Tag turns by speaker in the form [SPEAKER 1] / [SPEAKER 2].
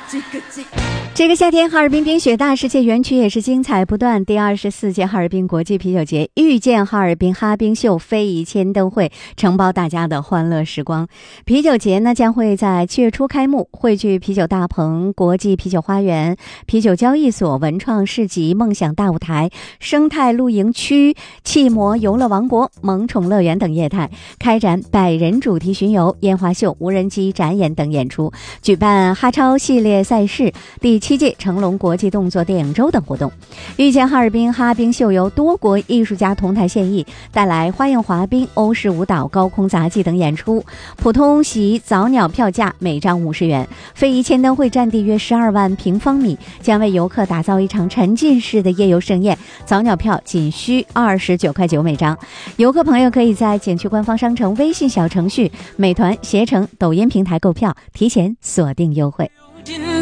[SPEAKER 1] 这个夏天，哈尔滨冰雪大世界园区也是精彩不断。第24届哈尔滨国际啤酒节遇见哈尔滨哈冰秀非遗千灯会，承包大家的欢乐时光。啤酒节呢将会在7月初开幕，汇聚啤酒大棚、国际啤酒花园、啤酒交易所、文创市集、梦想大舞台、生态露营区、气魔游乐王国、萌宠乐园等业态，开展100人主题巡游、烟花秀、无人机展演等演出，举办哈超系列赛事、第7届成龙国际动作电影周等活动。遇见哈尔滨哈冰秀由多国艺术家同台献艺，带来花样滑冰、欧式舞蹈、高空杂技等演出。普通席早鸟票价每张50元。非遗千灯会占地约12万平方米，将为游客打造一场沉浸式的夜游盛宴。早鸟票仅需29.9块每张。游客朋友可以在景区官方商城、微信小程序、美团、携程、抖音平台购票，提前锁定优惠。